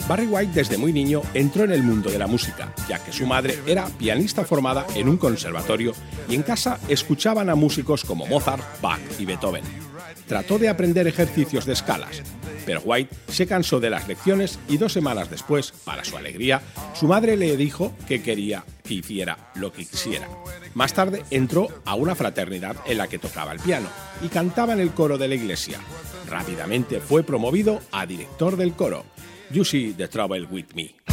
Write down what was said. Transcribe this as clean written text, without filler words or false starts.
Barry White desde muy niño entró en el mundo de la música, ya que su madre era pianista formada en un conservatorio y en casa escuchaban a músicos como Mozart, Bach y Beethoven. Trató de aprender ejercicios de escalas, pero White se cansó de las lecciones y 2 semanas después, para su alegría, su madre le dijo que quería que hiciera lo que quisiera. Más tarde entró a una fraternidad en la que tocaba el piano y cantaba en el coro de la iglesia. Rápidamente fue promovido a director del coro. You See the Trouble with Me.